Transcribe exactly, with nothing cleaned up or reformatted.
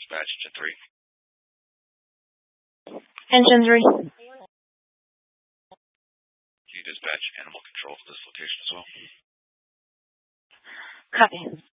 dispatch, engine three. Engine three. Can you dispatch animal control to this location as well? Copy.